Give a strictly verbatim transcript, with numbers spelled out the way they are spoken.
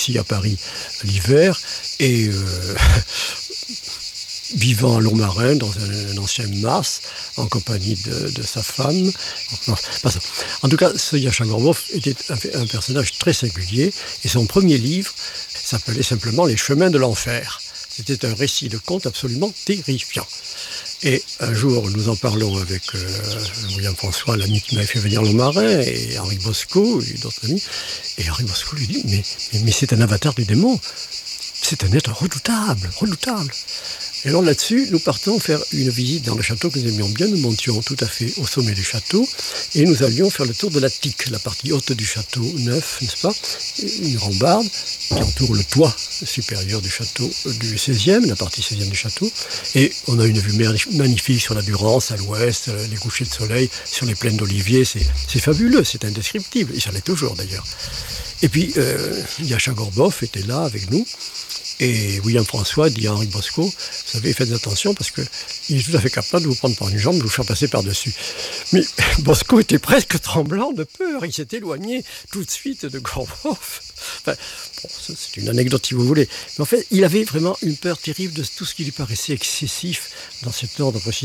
ici à Paris l'hiver, et euh, vivant à Lourmarin, dans un, un ancien mas, en compagnie de, de sa femme. En tout cas, ce Yasha Gorbov était un, un personnage très singulier, et son premier livre s'appelait simplement Les chemins de l'enfer. C'était un récit de conte absolument terrifiant. Et un jour, nous en parlons avec euh, William François, l'ami qui m'avait fait venir Lourmarin, et Henri Bosco, et d'autres amis. Et Henri Bosco lui dit, mais, mais, mais c'est un avatar du démon. C'est un être redoutable, redoutable. Et alors là-dessus, nous partons faire une visite dans le château que nous aimions bien. Nous montions tout à fait au sommet du château et nous allions faire le tour de l'attique, la partie haute du château neuf, n'est-ce pas? Une rambarde qui entoure le toit supérieur du château du seizième, la partie seizième du château. Et on a une vue magnifique sur la Durance, à l'ouest, les couchers de soleil, sur les plaines d'oliviers. C'est, c'est fabuleux, c'est indescriptible. Et ça l'est toujours d'ailleurs. Et puis, euh, Yasha Gorbov était là avec nous. Et William François dit à Henri Bosco, vous savez, faites attention parce qu'il est tout à fait capable de vous prendre par une jambe, de vous faire passer par-dessus. Mais Bosco était presque tremblant de peur, il s'est éloigné tout de suite de Gorbov. Enfin, bon, c'est une anecdote si vous voulez. Mais en fait, il avait vraiment une peur terrible de tout ce qui lui paraissait excessif dans cet ordre précis.